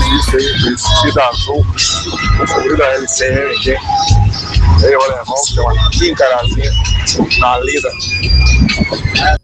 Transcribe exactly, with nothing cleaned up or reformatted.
polícia aí, vestido azul, sobre da L C M aqui. Aí o alemão, que tem uma pincarazinha na lida.